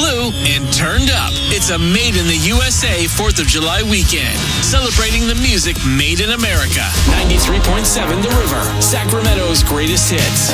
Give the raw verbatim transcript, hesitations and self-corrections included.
blue and turned up. It's a Made in the U S A fourth of July weekend. Celebrating the music made in America. ninety-three point seven The River, Sacramento's greatest hits.